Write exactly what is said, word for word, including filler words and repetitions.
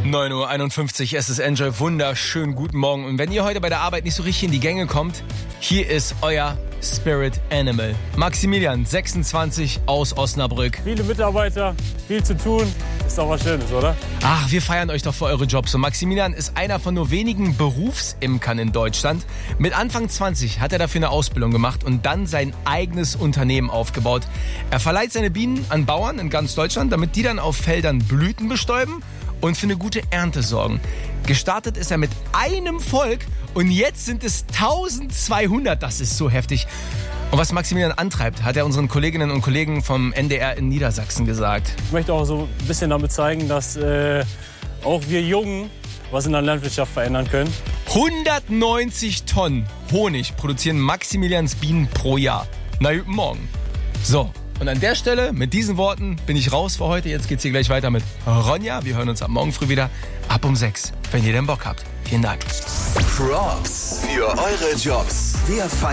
neun Uhr einundfünfzig, es ist Enjoy, wunderschönen guten Morgen. Und wenn ihr heute bei der Arbeit nicht so richtig in die Gänge kommt, hier ist euer Spirit Animal. Maximilian, sechsundzwanzig, aus Osnabrück. Viele Mitarbeiter, viel zu tun, ist doch was Schönes, oder? Ach, wir feiern euch doch für eure Jobs. Und Maximilian ist einer von nur wenigen Berufsimkern in Deutschland. Mit Anfang zwanzig hat er dafür eine Ausbildung gemacht und dann sein eigenes Unternehmen aufgebaut. Er verleiht seine Bienen an Bauern in ganz Deutschland, damit die dann auf Feldern Blüten bestäuben und für eine gute Ernte sorgen. Gestartet ist er mit einem Volk und jetzt sind es eintausendzweihundert. Das ist so heftig. Und was Maximilian antreibt, hat er unseren Kolleginnen und Kollegen vom N D R in Niedersachsen gesagt. Ich möchte auch so ein bisschen damit zeigen, dass äh, auch wir Jungen was in der Landwirtschaft verändern können. hundertneunzig Tonnen Honig produzieren Maximilians Bienen pro Jahr. Na, guten Morgen. So, und an der Stelle, mit diesen Worten, bin ich raus für heute. Jetzt geht's hier gleich weiter mit Ronja. Wir hören uns ab morgen früh wieder, ab um sechs, wenn ihr denn Bock habt. Vielen Dank. Props für eure Jobs. Wir